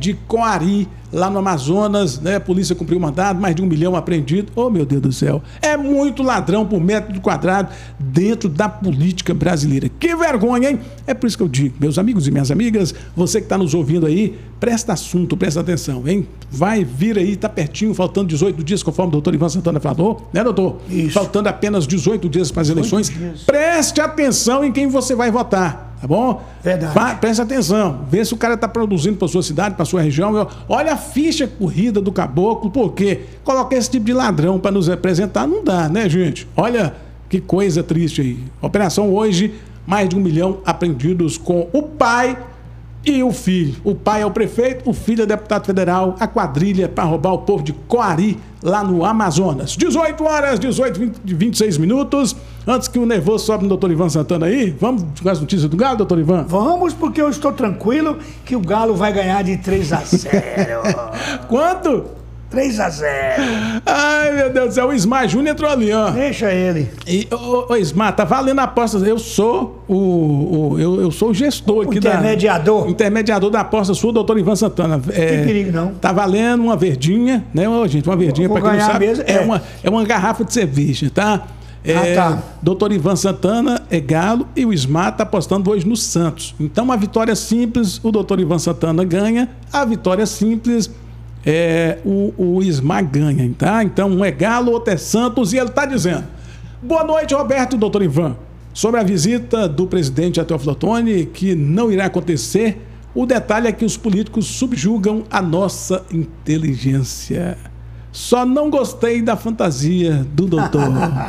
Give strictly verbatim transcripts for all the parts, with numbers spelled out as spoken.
de Coari, lá no Amazonas, né? A polícia cumpriu o mandado, mais de um milhão apreendido. Oh, meu Deus do céu. É muito ladrão por metro quadrado dentro da política brasileira. Que vergonha, hein? É por isso que eu digo, meus amigos e minhas amigas, você que está nos ouvindo aí, presta assunto, presta atenção, hein? Vai vir aí, tá pertinho, faltando dezoito dias, conforme o doutor Ivan Santana falou, né, doutor? Isso. Faltando apenas dezoito dias para as eleições. dias. Preste atenção em quem você vai votar. Tá bom? Verdade. Vai, presta atenção. Vê se o cara está produzindo para sua cidade, para sua região. Olha a ficha corrida do caboclo, porque colocar esse tipo de ladrão para nos representar não dá, né, gente? Olha que coisa triste aí. Operação hoje, mais de um milhão apreendidos com o pai e o filho. O pai é o prefeito, o filho é deputado federal, a quadrilha para roubar o povo de Coari, lá no Amazonas. dezoito horas, dezoito, vinte, vinte e seis minutos. Antes que o nervoso sobe no doutor Ivan Santana aí, vamos com as notícias do Galo, doutor Ivan? Vamos, porque eu estou tranquilo que o Galo vai ganhar de três a zero. Quanto? três a zero. Ai, meu Deus do céu, o Ismar Júnior entrou ali, ó. Deixa ele. E, ô, ô, Ismar, tá valendo apostas. Eu sou o, o eu, eu sou o gestor aqui intermediador. da... Intermediador da aposta sua, doutor Ivan Santana. É, Tem perigo, não. Tá valendo uma verdinha, né, ô, gente? Uma verdinha, para quem não sabe, mesmo, é, é. Uma, é uma garrafa de cerveja, tá? É, ah, tá. Doutor Ivan Santana é Galo e o Ismar tá apostando hoje no Santos. Então, uma vitória simples, o doutor Ivan Santana ganha. A vitória simples... É, o, o Ismar ganha, tá? Então, um é Galo, outro é Santos, e ele está dizendo: boa noite, Roberto e doutor Ivan. Sobre a visita do presidente a Teófilo Otoni, que não irá acontecer, o detalhe é que os políticos subjugam a nossa inteligência. Só não gostei da fantasia do doutor.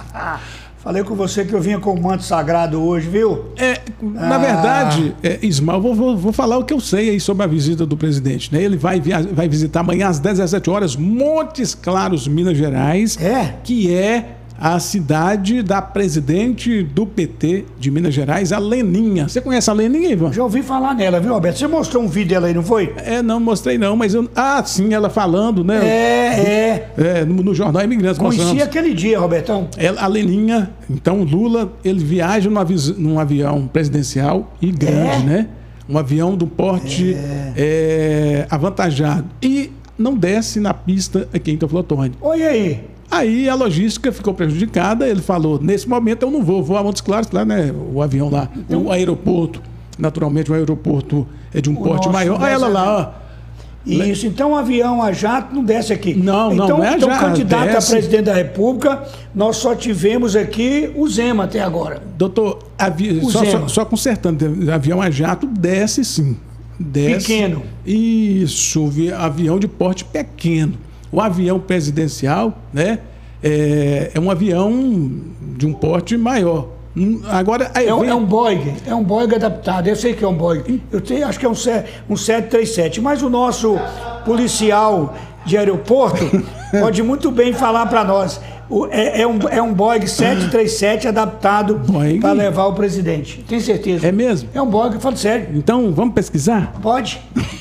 Falei com você que eu vinha com o manto sagrado hoje, viu? É, na ah. verdade, é, Ismael, vou, vou, vou falar o que eu sei aí sobre a visita do presidente, né? Ele vai, via, vai visitar amanhã às dezessete horas Montes Claros, Minas Gerais, é. que é a cidade da presidente do P T de Minas Gerais, a Leninha. Você conhece a Leninha, Ivan? Já ouvi falar nela, viu, Roberto? Você mostrou um vídeo dela aí, não foi? É, não mostrei não, mas eu... Ah, sim, ela falando, né? É, é. é no, no Jornal Imigrantes. Conheci mostramos. aquele dia, Robertão. Ela, a Leninha, então, Lula, ele viaja num, avi... num avião presidencial e grande, é. né? Um avião do porte é. É, avantajado. E não desce na pista aqui em Teófilo Otoni. Olha aí. Aí a logística ficou prejudicada, ele falou, nesse momento eu não vou, vou a Montes Claros, lá, né, o avião lá, então, o aeroporto, naturalmente o aeroporto é de um porte maior. Olha ela lá, ó. Isso, então o avião a jato não desce aqui. Não, não, então, não é então, jato. candidato desce. a presidente da República, nós só tivemos aqui o Zema até agora. Doutor, avi... só, só, só consertando, avião a jato desce sim. Desce. Pequeno. Isso, avião de porte pequeno. O avião presidencial, né, é, é um avião de um porte maior. Agora, aí é, um, vem... é um Boeing, é um Boeing adaptado. Eu sei que é um Boeing. Eu tenho, acho que é um, um sete três sete. Mas o nosso policial de aeroporto pode muito bem falar para nós. O, é, é, um, é um Boeing sete três sete adaptado para levar o presidente. Tem certeza? É mesmo? É um Boeing, falo sério. Então, vamos pesquisar? Pode.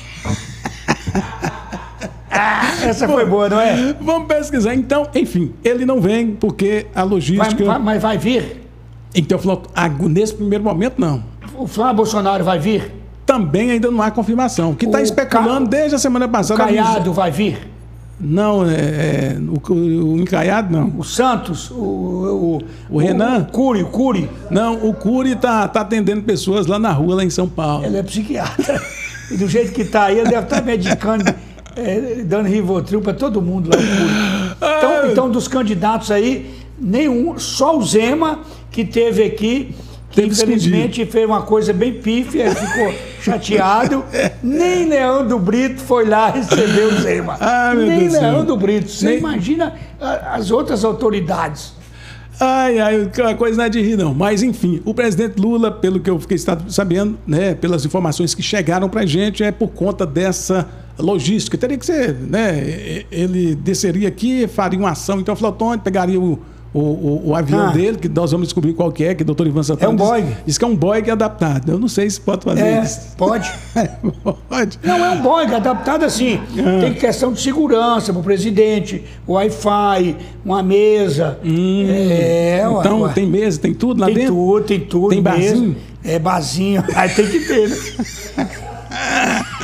Ah, essa foi boa, não é? Vamos pesquisar. Então, enfim, ele não vem porque a logística... Vai, vai, mas vai vir? Então, nesse primeiro momento, não. O Flávio Bolsonaro vai vir? Também ainda não há confirmação. O que está especulando Ca... desde a semana passada... O Caiado vai vir? Não, é, é, o, o Encaiado não. O Santos, o... O, o Renan? O Cury, o Cury. Não, o Cury está tá atendendo pessoas lá na rua, lá em São Paulo. Ele é psiquiatra. E do jeito que está aí, ele deve estar medicando... É, dando Rivotril para todo mundo lá. Então, então, dos candidatos aí, nenhum, só o Zema que teve aqui, que teve infelizmente escondido. Fez uma coisa bem pífia, ficou chateado. Nem Leandro Brito foi lá receber o Zema. Ah, Nem Leandro Brito. Você Nem... imagina as outras autoridades. Ai, ai, a coisa não é de rir, não. Mas, enfim, o presidente Lula, pelo que eu fiquei sabendo, né, pelas informações que chegaram pra gente, é por conta dessa logística. Teria que ser, né? Ele desceria aqui, faria uma ação, então, Flotone pegaria o, o, o, o avião ah. dele, que nós vamos descobrir qual que é, que o doutor Ivan Santana é um diz, Boeing. diz que é um Boeing adaptado. Eu não sei se pode fazer é, isso. Pode. Pode. Não, é um Boeing adaptado assim. Ah. Tem questão de segurança para o presidente, Wi-Fi, uma mesa. Hum, é, então, ué, tem mesa, tem tudo lá tem dentro? Tem tudo, tem tudo. Tem barzinho? Mesmo. É, barzinho. Aí tem que ter, né?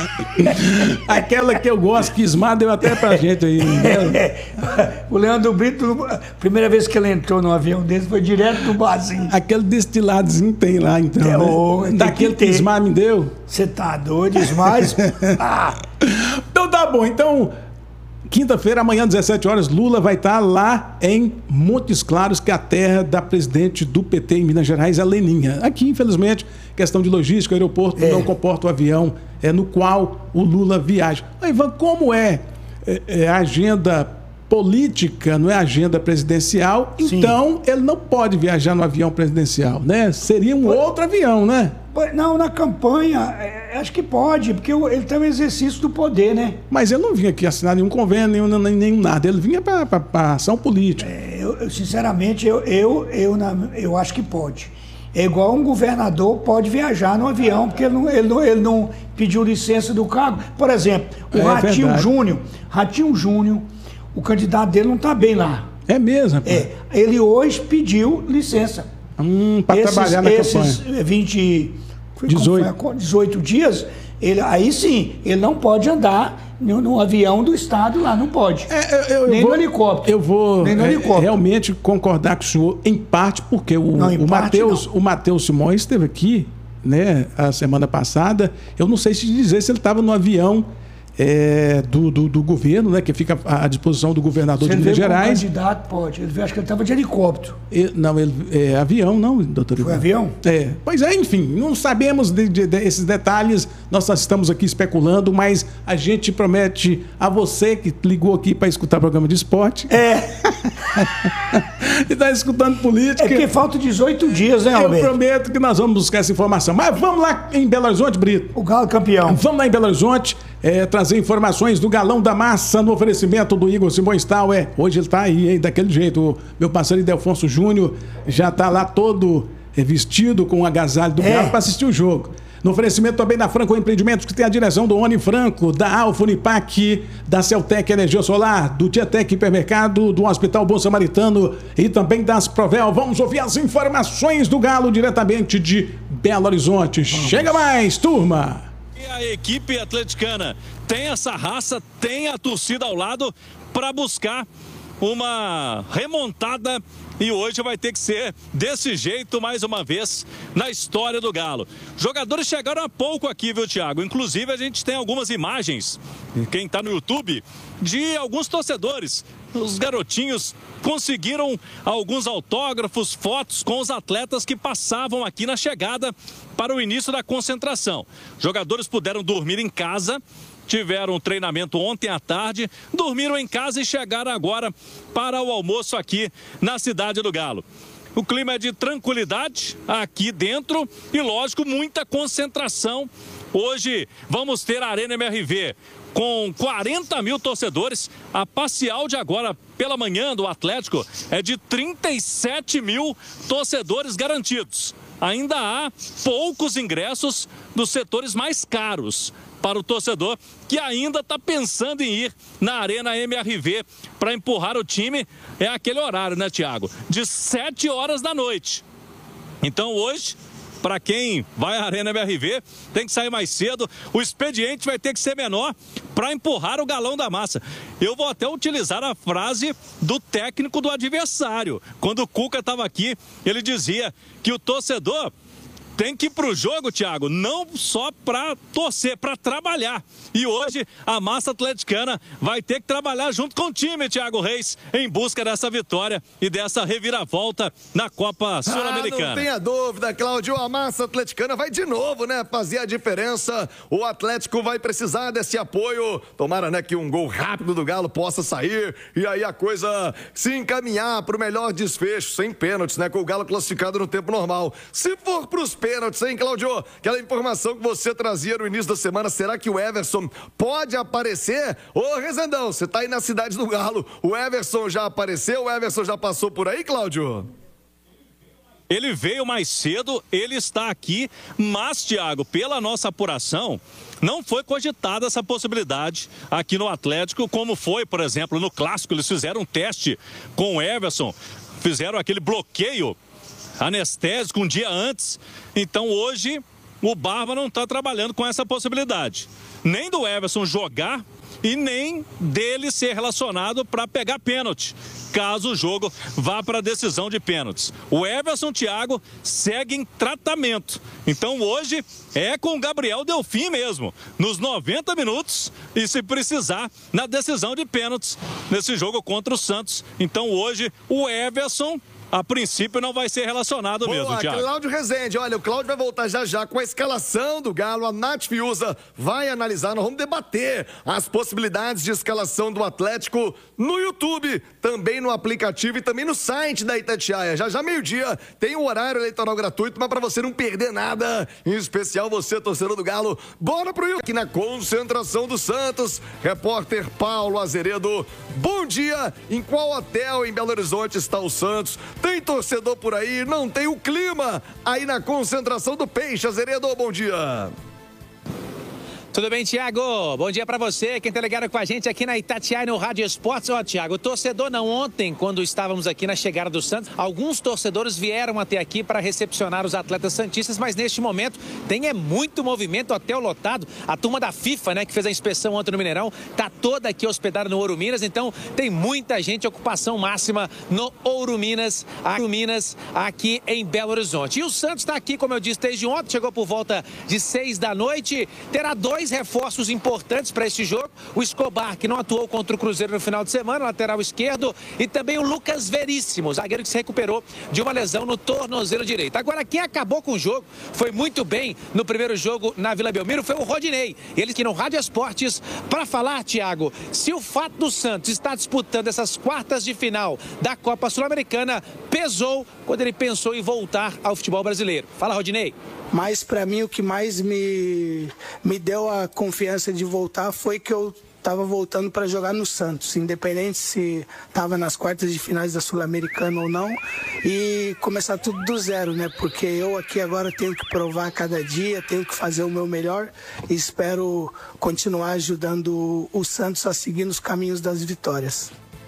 Aquela que eu gosto, que Ismar deu até pra gente aí. É, o Leandro Brito, a primeira vez que ele entrou num avião desse, foi direto do barzinho. Aquele destiladozinho tem lá, então. É, né? oh, Daquele que, que Ismar me deu. Você tá doido, Ismar? ah. Então tá bom, então... Quinta-feira, amanhã, dezessete horas, Lula vai estar lá em Montes Claros, que é a terra da presidente do P T em Minas Gerais, a Leninha. Aqui, infelizmente, questão de logística, o aeroporto é. não comporta o avião é, no qual o Lula viaja. Ivan, como é, é, é a agenda política, não é agenda presidencial, Sim. então ele não pode viajar no avião presidencial, né? Seria um Pô, outro avião, né? Não, na campanha, acho que pode, porque ele tem um exercício do poder, né? Mas ele não vinha aqui assinar nenhum convênio, nenhum, nenhum, nenhum nada, ele vinha para ação política. É, eu, eu, sinceramente, eu, eu, eu, eu acho que pode. É igual um governador pode viajar no avião, porque ele não, ele não, ele não pediu licença do cargo. Por exemplo, o é, Ratinho é Júnior, Ratinho Júnior, o candidato dele não está bem lá. É mesmo? Rapaz. É, ele hoje pediu licença. Hum, para trabalhar na esses campanha. vinte, dezoito. dezoito dias, ele, aí sim, ele não pode andar no, no avião do Estado lá, não pode. É, eu, eu nem vou, no helicóptero. Eu vou nem no é, helicóptero. realmente concordar com o senhor, em parte, porque o, não, o Matheus o Matheus Simões esteve aqui, né, a semana passada. Eu não sei se dizer se ele estava no avião É, do, do, do governo, né, que fica à disposição do governador Se de Minas Gerais. Se ele veio como candidato, pode. Ele veio, acho que ele estava de helicóptero. Ele, não, ele, é avião, não, doutor Foi Ivan. avião? É. Pois é, enfim, não sabemos de, de, de esses detalhes, nós só estamos aqui especulando, mas a gente promete a você que ligou aqui para escutar o programa de esporte. É. E está escutando política. É porque faltam dezoito dias, né, Alberto? Eu prometo que nós vamos buscar essa informação. Mas vamos lá em Belo Horizonte, Brito. O Galo campeão. Vamos lá em Belo Horizonte. É, trazer informações do Galão da Massa no oferecimento do Igor Simões Tal. É, hoje ele está aí, hein, daquele jeito. O meu parceiro Idelfonso Júnior já está lá todo é, vestido com o agasalho do é. Galo para assistir o jogo. No oferecimento também da Franco Empreendimentos, que tem a direção do Oni Franco, da Alfa Unipac, da Celtec Energia Solar, do Tietec Hipermercado, do Hospital Bom Samaritano e também das Provel. Vamos ouvir as informações do Galo diretamente de Belo Horizonte. Vamos. Chega mais, turma! A equipe atleticana tem essa raça, tem a torcida ao lado para buscar uma remontada e hoje vai ter que ser desse jeito mais uma vez na história do Galo. Jogadores chegaram há pouco aqui, viu, Thiago? Inclusive a gente tem algumas imagens, quem está no YouTube, de alguns torcedores. Os garotinhos conseguiram alguns autógrafos, fotos com os atletas que passavam aqui na chegada para o início da concentração. Jogadores puderam dormir em casa, tiveram um treinamento ontem à tarde, dormiram em casa e chegaram agora para o almoço aqui na cidade do Galo. O clima é de tranquilidade aqui dentro e, lógico, muita concentração. Hoje vamos ter a Arena M R V com quarenta mil torcedores. A parcial de agora pela manhã do Atlético é de trinta e sete mil torcedores garantidos. Ainda há poucos ingressos dos setores mais caros para o torcedor que ainda está pensando em ir na Arena M R V para empurrar o time. É aquele horário, né, Thiago? De sete horas da noite. Então hoje, para quem vai à Arena M R V, tem que sair mais cedo. O expediente vai ter que ser menor para empurrar o Galão da Massa. Eu vou até utilizar a frase do técnico do adversário. Quando o Cuca estava aqui, ele dizia que o torcedor tem que ir para o jogo, Thiago, não só para torcer, para trabalhar. E hoje a massa atleticana vai ter que trabalhar junto com o time, Thiago Reis, em busca dessa vitória e dessa reviravolta na Copa Sul-Americana. Ah, não tenha dúvida, Cláudio, a massa atleticana vai de novo, né, fazer a diferença. O Atlético vai precisar desse apoio. Tomara, né, que um gol rápido do Galo possa sair e aí a coisa se encaminhar para o melhor desfecho, sem pênaltis, né, com o Galo classificado no tempo normal. Se for para os pênaltis, hein, Cláudio? Aquela informação que você trazia no início da semana, será que o Everson pode aparecer? Ô, Rezendão, você tá aí na cidade do Galo, o Everson já apareceu? O Everson já passou por aí, Cláudio? Ele veio mais cedo, ele está aqui, mas, Thiago, pela nossa apuração, não foi cogitada essa possibilidade aqui no Atlético, como foi, por exemplo, no Clássico. Eles fizeram um teste com o Everson, fizeram aquele bloqueio anestésico um dia antes. Então hoje o Barba não está trabalhando com essa possibilidade. Nem do Everson jogar e nem dele ser relacionado para pegar pênalti, caso o jogo vá para a decisão de pênaltis. O Everson, Thiago, segue em tratamento. Então hoje é com o Gabriel Delfim mesmo, nos noventa minutos e, se precisar, na decisão de pênaltis nesse jogo contra o Santos. Então hoje o Everson, a princípio, não vai ser relacionado Boa, mesmo, Thiago. Cláudio Rezende, olha, o Cláudio vai voltar já já com a escalação do Galo. A Nath Fiuza vai analisar, nós vamos debater as possibilidades de escalação do Atlético no YouTube, também no aplicativo e também no site da Itatiaia. Já já meio-dia tem o horário eleitoral gratuito, mas para você não perder nada, em especial você, torcedor do Galo, bora pro YouTube. Aqui na concentração do Santos, repórter Paulo Azeredo. Bom dia, em qual hotel em Belo Horizonte está o Santos? Tem torcedor por aí? Não tem o clima aí na concentração do Peixe. Azeredo, bom dia. Tudo bem, Thiago? Bom dia pra você, quem tá ligado com a gente aqui na Itatiaia, no Rádio Esportes. Ó, Thiago, torcedor não, ontem, quando estávamos aqui na chegada do Santos, alguns torcedores vieram até aqui para recepcionar os atletas santistas, mas neste momento tem é muito movimento, hotel lotado. A turma da FIFA, né, que fez a inspeção ontem no Mineirão, tá toda aqui hospedada no Ouro Minas, então tem muita gente, ocupação máxima no Ouro Minas, Ouro Minas, aqui em Belo Horizonte. E o Santos tá aqui, como eu disse, desde ontem, chegou por volta de seis da noite, terá dois reforços importantes para este jogo. O Escobar, que não atuou contra o Cruzeiro no final de semana, lateral esquerdo, e também o Lucas Veríssimo, zagueiro que se recuperou de uma lesão no tornozelo direito. Agora, quem acabou com o jogo, foi muito bem no primeiro jogo na Vila Belmiro, foi o Rodinei. Ele aqui no Rádio Esportes para falar, Thiago, se o fato do Santos estar disputando essas quartas de final da Copa Sul-Americana pesou quando ele pensou em voltar ao futebol brasileiro. Fala, Rodinei. Mas para mim o que mais me, me deu a confiança de voltar foi que eu estava voltando para jogar no Santos, independente se estava nas quartas de finais da Sul-Americana ou não, e começar tudo do zero, né? Porque eu aqui agora tenho que provar a cada dia, tenho que fazer o meu melhor e espero continuar ajudando o Santos a seguir nos caminhos das vitórias.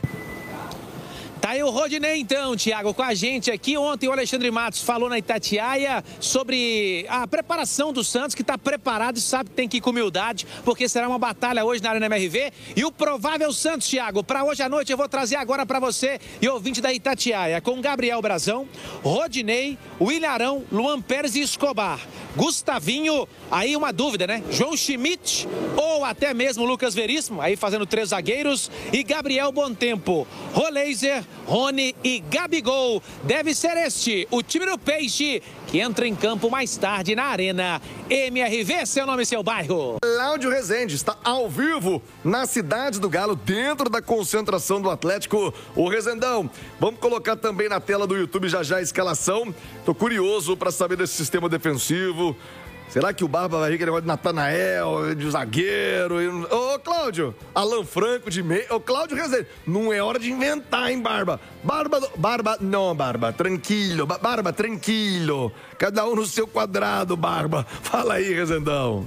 Tá aí o Rodinei, então, Thiago, com a gente aqui. Ontem o Alexandre Matos falou na Itatiaia sobre a preparação do Santos, que está preparado e sabe que tem que ir com humildade, porque será uma batalha hoje na Arena M R V. E o provável Santos, Thiago, para hoje à noite eu vou trazer agora para você e ouvinte da Itatiaia, com Gabriel Brazão, Rodinei, Willarão, Luan Pérez e Escobar. Gustavinho, aí uma dúvida, né? João Schmidt ou até mesmo Lucas Veríssimo, aí fazendo três zagueiros, e Gabriel Bontempo, Roleiser, Rony e Gabigol. Deve ser este o time do Peixe, que entra em campo mais tarde na Arena M R V. Seu nome e seu bairro. Cláudio Rezende está ao vivo na cidade do Galo, dentro da concentração do Atlético. O Rezendão, vamos colocar também na tela do YouTube já já a escalação. Tô curioso para saber desse sistema defensivo. Será que o Barba vai vir aquele negócio de Natanael, de zagueiro? Ô, Cláudio, Alan Franco de meio. Ô, Cláudio Rezende, não é hora de inventar, hein, Barba? Barba, Barba, não, Barba, tranquilo, Barba, tranquilo. Cada um no seu quadrado, Barba. Fala aí, Rezendão.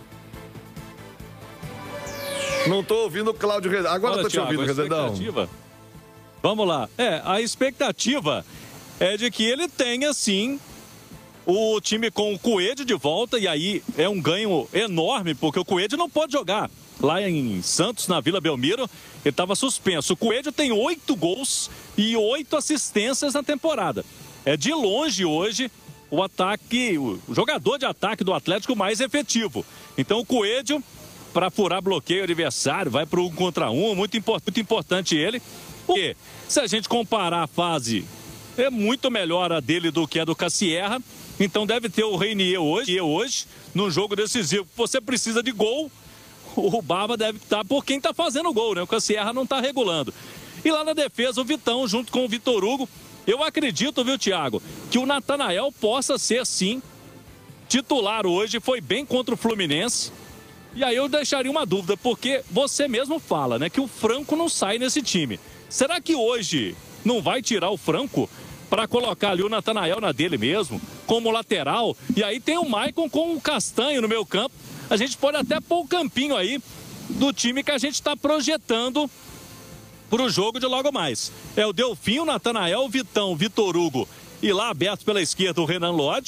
Não tô ouvindo o Cláudio Rezende. Agora Olha, tô te Thiago, ouvindo, Rezendão. Vamos lá. É, a expectativa é de que ele tenha, sim, o time com o Coelho de volta, e aí é um ganho enorme, porque o Coelho não pode jogar. Lá em Santos, na Vila Belmiro, ele estava suspenso. O Coelho tem oito gols e oito assistências na temporada. É de longe hoje o ataque, o jogador de ataque do Atlético mais efetivo. Então o Coelho, para furar bloqueio adversário, vai para um contra um, muito, import, muito importante ele. Porque se a gente comparar a fase, é muito melhor a dele do que a do Cassierra. Então deve ter o Reinier hoje, hoje, num jogo decisivo. Você precisa de gol, o Barba deve estar por quem está fazendo gol, né? O Cassierra não está regulando. E lá na defesa, o Vitão, junto com o Vitor Hugo. Eu acredito, viu, Thiago, que o Natanael possa ser, sim, titular hoje. Foi bem contra o Fluminense. E aí eu deixaria uma dúvida, porque você mesmo fala, né, que o Franco não sai nesse time. Será que hoje não vai tirar o Franco para colocar ali o Natanael na dele mesmo, como lateral? E aí tem o Maicon com o Castanho no meio campo. A gente pode até pôr o campinho aí do time que a gente está projetando para o jogo de logo mais. É o Delfim, o Natanael, o Vitão, o Vitor Hugo, e lá aberto pela esquerda o Renan Lodge.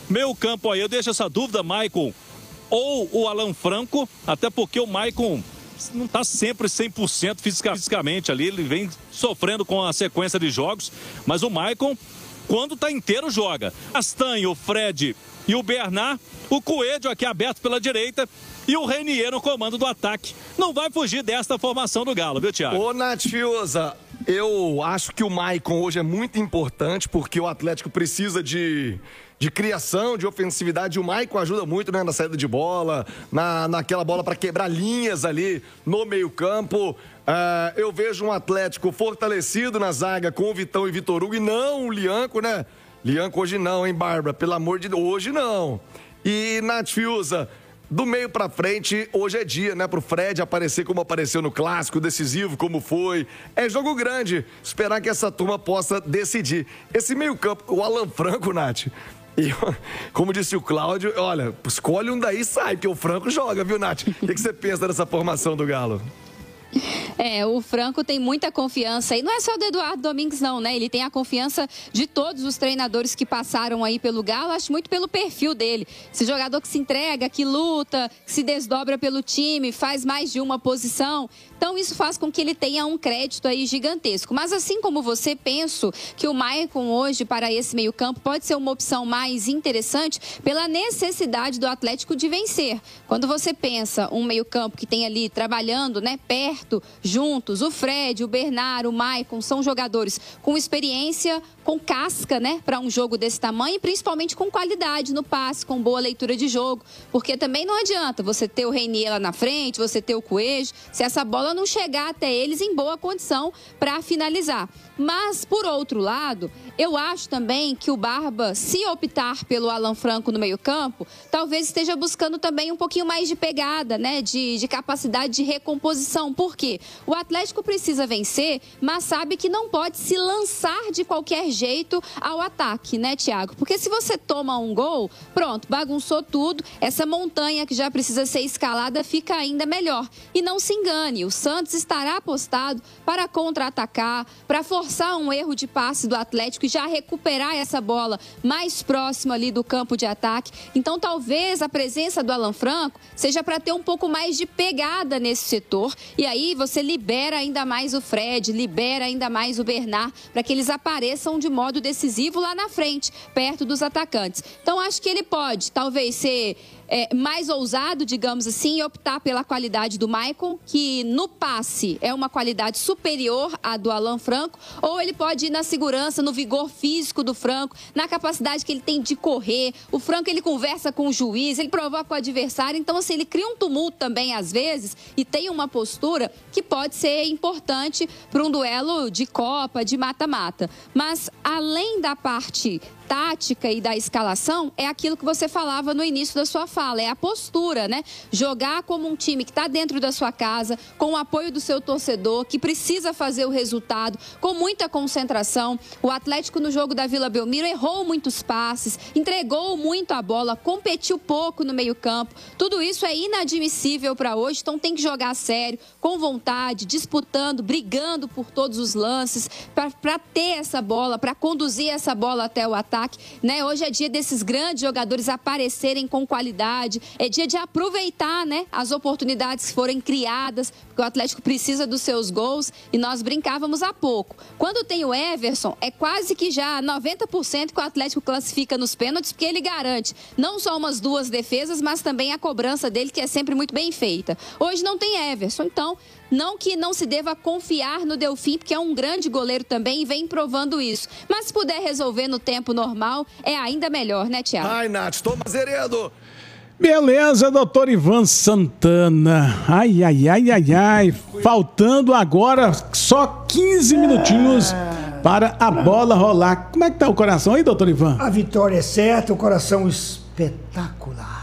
Meio campo aí, eu deixo essa dúvida, Maicon ou o Alan Franco, até porque o Maicon não está sempre cem por cento fisicamente ali, ele vem sofrendo com a sequência de jogos, mas o Maicon, quando está inteiro, joga. Castanho, o Fred e o Bernard, o Coelho aqui aberto pela direita e o Renier no comando do ataque. Não vai fugir desta formação do Galo, viu, Thiago? Ô, Nath Fiuza, eu acho que o Maicon hoje é muito importante porque o Atlético precisa de... de criação, de ofensividade. O Maicon ajuda muito, né, na saída de bola, na, naquela bola para quebrar linhas ali no meio-campo. Uh, eu vejo um Atlético fortalecido na zaga com o Vitão e Vitor Hugo e não o Lianco, né? Lianco hoje não, hein, Bárbara? Pelo amor de Deus, hoje não. E Nath Fiuza, do meio pra frente, hoje é dia, né, pro Fred aparecer como apareceu no clássico, decisivo como foi. É jogo grande, esperar que essa turma possa decidir. Esse meio-campo, o Alan Franco, Nath. E, como disse o Cláudio, olha, escolhe um daí e sai, porque o Franco joga, viu, Nath? O que você pensa dessa formação do Galo? É, o Franco tem muita confiança e não é só do Eduardo Domingues não, né? Ele tem a confiança de todos os treinadores que passaram aí pelo Galo, acho muito pelo perfil dele. Esse jogador que se entrega, que luta, que se desdobra pelo time, faz mais de uma posição. Então isso faz com que ele tenha um crédito aí gigantesco. Mas assim como você, penso que o Maicon hoje para esse meio campo pode ser uma opção mais interessante pela necessidade do Atlético de vencer. Quando você pensa um meio campo que tem ali trabalhando, né, perto, juntos, o Fred, o Bernard, o Maicon, são jogadores com experiência, com casca, né, para um jogo desse tamanho e principalmente com qualidade no passe, com boa leitura de jogo, porque também não adianta você ter o Renier lá na frente, você ter o Coelho, se essa bola não chegar até eles em boa condição para finalizar. Mas, por outro lado, eu acho também que o Barba, se optar pelo Alan Franco no meio-campo, talvez esteja buscando também um pouquinho mais de pegada, né? De, de capacidade de recomposição. Por quê? O Atlético precisa vencer, mas sabe que não pode se lançar de qualquer jeito ao ataque, né, Thiago? Porque se você toma um gol, pronto, bagunçou tudo, essa montanha que já precisa ser escalada fica ainda melhor. E não se engane, o Santos estará apostado para contra-atacar, para forçar um erro de passe do Atlético e já recuperar essa bola mais próxima ali do campo de ataque. Então talvez a presença do Alan Franco seja para ter um pouco mais de pegada nesse setor e aí você libera ainda mais o Fred, libera ainda mais o Bernard para que eles apareçam de modo decisivo lá na frente, perto dos atacantes. Então acho que ele pode talvez ser É, mais ousado, digamos assim, e optar pela qualidade do Maicon, que no passe é uma qualidade superior à do Alan Franco, ou ele pode ir na segurança, no vigor físico do Franco, na capacidade que ele tem de correr. O Franco, ele conversa com o juiz, ele provoca o adversário, então assim, ele cria um tumulto também às vezes e tem uma postura que pode ser importante para um duelo de Copa, de mata-mata. Mas além da parte tática e da escalação, é aquilo que você falava no início da sua fala, é a postura, né? Jogar como um time que está dentro da sua casa, com o apoio do seu torcedor, que precisa fazer o resultado, com muita concentração. O Atlético no jogo da Vila Belmiro errou muitos passes, entregou muito a bola, competiu pouco no meio-campo. Tudo isso é inadmissível para hoje, então tem que jogar sério, com vontade, disputando, brigando por todos os lances, para ter essa bola, para conduzir essa bola até o ataque. Né? Hoje é dia desses grandes jogadores aparecerem com qualidade, é dia de aproveitar, né, as oportunidades que forem criadas, porque o Atlético precisa dos seus gols e nós brincávamos há pouco. Quando tem o Everson, é quase que já noventa por cento que o Atlético classifica nos pênaltis, porque ele garante não só umas duas defesas, mas também a cobrança dele, que é sempre muito bem feita. Hoje não tem Everson, então não que não se deva confiar no Delfim, porque é um grande goleiro também e vem provando isso. Mas se puder resolver no tempo normal, é ainda melhor, né, Thiago? Ai, Nath, toma Zeredo. Beleza, doutor Ivan Santana. Ai, ai, ai, ai, ai. Faltando agora só quinze minutinhos para a bola rolar. Como é que tá o coração aí, doutor Ivan? A vitória é certa, o coração espetacular.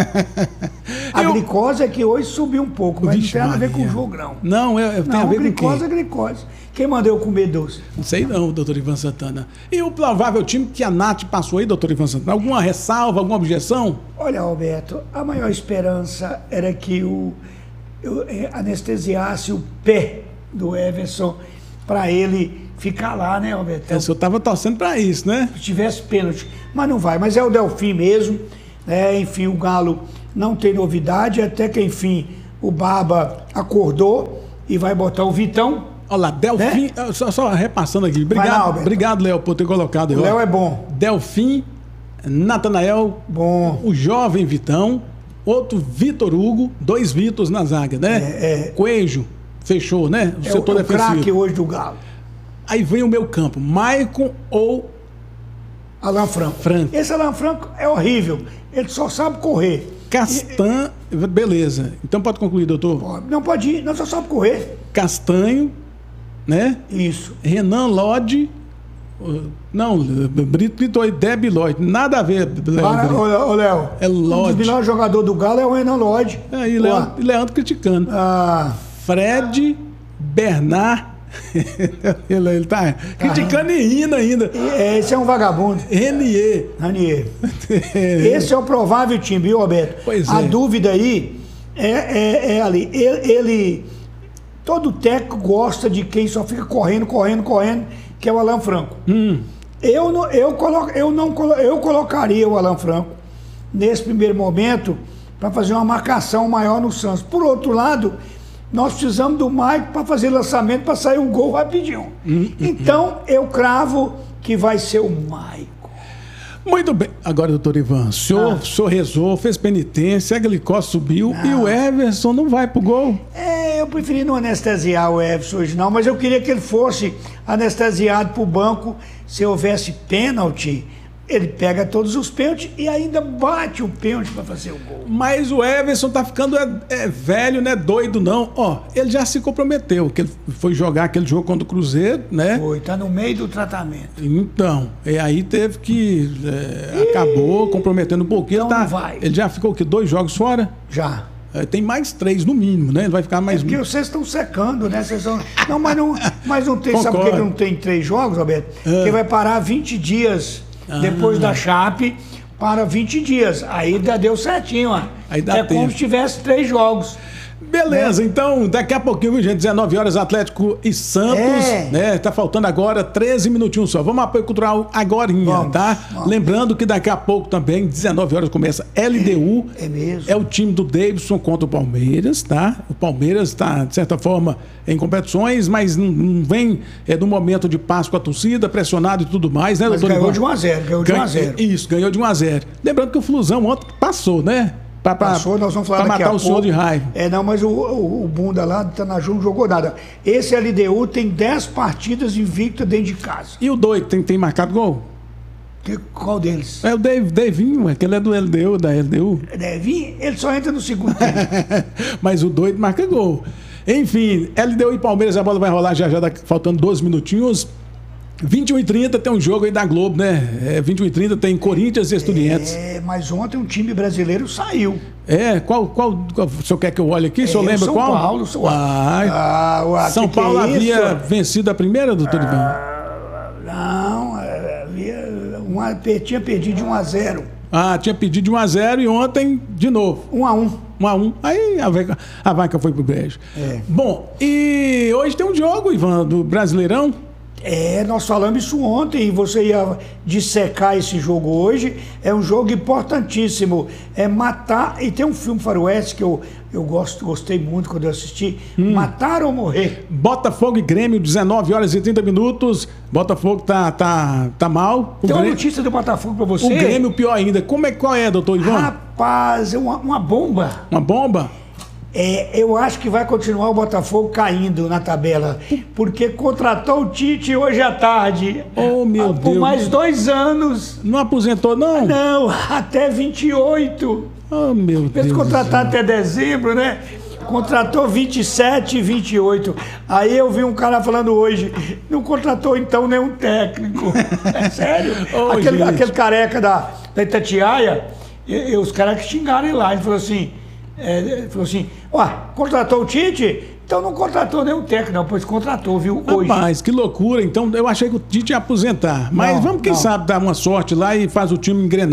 A eu... glicose é que hoje subiu um pouco, mas Vixe, não tem nada a ver com o jogo, não. Não, eu, eu tenho não, a ver glicose com é glicose. Quem mandou eu comer doce? Não sei não, doutor Ivan Santana. E o provável time que a Nath passou aí, doutor Ivan Santana? Alguma ressalva, alguma objeção? Olha, Alberto, a maior esperança era que o, eu, anestesiasse o pé do Everson para ele ficar lá, né, Roberto? É, o senhor estava torcendo para isso, né? Se tivesse pênalti, mas não vai. Mas é o Delfim mesmo, né? Enfim, o Galo não tem novidade, até que, enfim, o Barba acordou e vai botar o Vitão. Olha lá, Delfim, né? só, só repassando aqui. Obrigado, lá, obrigado, Léo, por ter colocado. O Léo é bom. Delfim, Natanael, bom. O jovem Vitão, outro Vitor Hugo, dois Vitors na zaga, né? É, é. Coelho, fechou, né? O é setor o, defensivo. É o craque hoje do Galo. Aí vem o meu campo, Maicon ou Alan Franco. Franco. Esse Alan Franco é horrível, ele só sabe correr. Castan, e... beleza. Então pode concluir, doutor? Pode. Não pode ir, não só sabe correr. Castanho, né? Isso. Renan Lodge. Não, Brito e Debi Lloyd. Nada a ver, Léo. Ô, Léo. É Lodge. O melhor jogador do Galo é o Renan Lodge. É, e Leandro, e Leandro criticando. Ah. Fred, Bernard. ele, ele tá criticando ah. e rindo ainda. Esse é um vagabundo. Renier. Renier. Esse é o provável time, viu, Roberto? Pois A é. dúvida aí é, é, é ali. Ele, ele. Todo técnico gosta de quem só fica correndo, correndo, correndo, que é o Alan Franco. Hum. Eu, não, eu, colo, eu, não, eu colocaria o Alan Franco nesse primeiro momento para fazer uma marcação maior no Santos. Por outro lado, nós precisamos do Maicon para fazer lançamento, para sair um gol rapidinho. Hum, então, eu cravo que vai ser o Maicon. Muito bem. Agora, doutor Ivan, o senhor, ah. o senhor rezou, fez penitência, a Glicó subiu não. e o Everson não vai pro gol. É, eu preferi não anestesiar o Everson hoje não, mas eu queria que ele fosse anestesiado pro banco. Se houvesse pênalti, ele pega todos os pênaltis e ainda bate o pênalti para fazer o gol. Mas o Everson tá ficando é, é, velho, não é doido não. Ó, ele já se comprometeu, que ele foi jogar aquele jogo contra o Cruzeiro, né? Foi, tá no meio do tratamento. Então, e aí teve que... É, acabou comprometendo um pouquinho. Então tá, não vai. Ele já ficou o quê? Dois jogos fora? Já. É, tem mais três no mínimo, né? Ele vai ficar mais... É porque vocês estão secando, né? Vocês são... Não, mas não, mas não tem... Concordo. Sabe por que não tem três jogos, Roberto? É. Porque vai parar vinte dias... Depois ah. da Chape, para vinte dias. Aí dá, deu certinho, ó. Aí dá é tempo. Como se tivesse três jogos. Beleza, né? Então, daqui a pouquinho, gente, dezenove horas, Atlético e Santos, é. né? Tá faltando agora treze minutinhos só. Vamos apoio cultural agorinha, vamos, tá? Vamos. Lembrando que daqui a pouco também, dezenove horas, começa L D U. É, é mesmo. É o time do Davidson contra o Palmeiras, tá? O Palmeiras tá, de certa forma, em competições, mas não, não vem é, no momento de passo com a torcida, pressionado e tudo mais, né, mas doutor? Ganhou de um a zero, ganhou de um a zero. Isso, ganhou de um a zero. Lembrando que o Flusão ontem passou, né? Pra, pra, Passou, nós vamos falar pra daqui matar a o senhor de raiva. É, não, mas o, o, o bunda lá do Tanaju não jogou nada. Esse L D U tem dez partidas invictas dentro de casa. E o doido tem, tem marcado gol? Que, qual deles? É o Dave, Davinho, aquele é do L D U, da L D U. Davinho? Ele só entra no segundo tempo. Mas o doido marca gol. Enfim, L D U e Palmeiras, a bola vai rolar já já, faltando doze minutinhos. vinte e um e trinta tem um jogo aí da Globo, né? É, vinte e um e trinta tem Corinthians e Estudiantes. É, mas ontem um time brasileiro saiu. É, qual, qual, qual o senhor quer que eu olhe aqui? O senhor é, lembra São qual? São Paulo. São ah, ah, São que Paulo que é havia isso? vencido a primeira, doutor Ivan? Ah, não, havia, uma, tinha perdido de um a zero. Ah, tinha pedido de um a zero e ontem de novo. um a um. um a um. Aí a vaca, a vaca foi pro brejo. É. Bom, e hoje tem um jogo, Ivan, do Brasileirão. É, nós falamos isso ontem e você ia dissecar esse jogo hoje. É um jogo importantíssimo. É matar. E tem um filme faroeste que eu, eu gosto, gostei muito quando eu assisti. Hum. Matar ou Morrer. Botafogo e Grêmio, dezenove horas e trinta minutos. Botafogo tá, tá, tá mal. O tem Grêmio... uma notícia do Botafogo pra você? O Grêmio pior ainda. Como é, qual é, doutor Ivan? Rapaz, é uma, uma bomba. Uma bomba? É, eu acho que vai continuar o Botafogo caindo na tabela, porque contratou o Tite hoje à tarde. Oh, meu por Deus. Por mais dois anos. Não aposentou, não? Não, até vinte e oito. Oh, meu Deus. Eles contrataram até dezembro, né? Contratou vinte e sete e vinte e oito. Aí eu vi um cara falando hoje, não contratou então nenhum técnico. É sério? Oh, aquele, aquele careca da, da Itatiaia, e, e os caras que xingaram ele lá. Ele falou assim... É, ele falou assim, ó, contratou o Tite? Então não contratou nenhum técnico, não, pois contratou, viu, hoje. Rapaz, que loucura. Então eu achei que o Tite ia aposentar. Mas não, vamos, quem não. sabe, dar uma sorte lá e faz o time engrenar.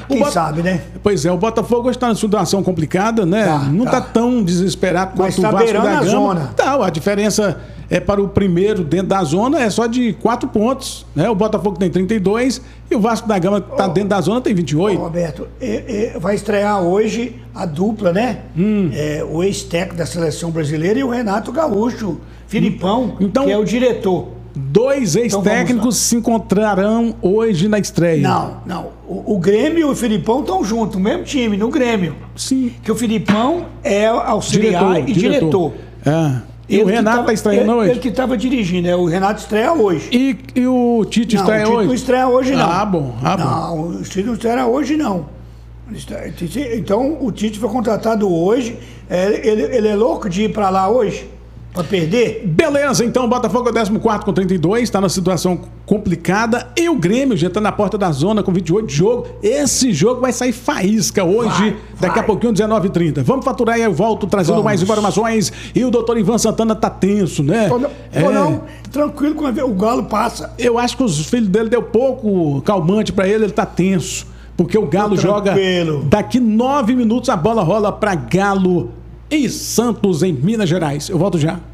Quem Bota... sabe, né? Pois é, o Botafogo está numa situação complicada, né? Tá, não está tá tão desesperado Mas quanto tá o Vasco da Gama. A zona. Tá, a diferença é para o primeiro dentro da zona é só de quatro pontos, né? O Botafogo tem trinta e dois e o Vasco da Gama está oh, dentro da zona tem vinte e oito. Oh, Roberto, é, é, vai estrear hoje a dupla, né? Hum. É, o ex-técnico da seleção brasileira e o Renato Gaúcho, Filipão, então, que é o diretor. Dois ex-técnicos então se encontrarão hoje na estreia. Não, não. O, o Grêmio e o Filipão estão juntos, o mesmo time, no Grêmio. Sim. Que o Filipão é auxiliar diretor, e diretor. diretor. É. E ele o Renato está estreando ele, hoje? Ele que estava dirigindo, né? O Renato estreia hoje. E, e o Tite não, estreia hoje? O Tite não estreia hoje, não. Ah, bom. Ah, bom. Não, o Tite não estreia hoje, não. Então, o Tite foi contratado hoje. Ele, ele é louco de ir para lá hoje? Pra perder? Beleza, então o Botafogo é o décimo quarto com trinta e dois, tá na situação complicada. E o Grêmio já tá na porta da zona com vinte e oito de jogo. Esse jogo vai sair faísca hoje, vai, daqui vai. a pouquinho, dezenove e trinta. Vamos faturar e eu volto trazendo Vamos. mais informações. E o doutor Ivan Santana tá tenso, né? Tô, é... tô não, tranquilo quando o Galo passa. Eu acho que os filhos dele deu pouco calmante pra ele, ele tá tenso. Porque o Galo joga daqui nove minutos, a bola rola pra Galo e Santos em Minas Gerais. Eu volto já.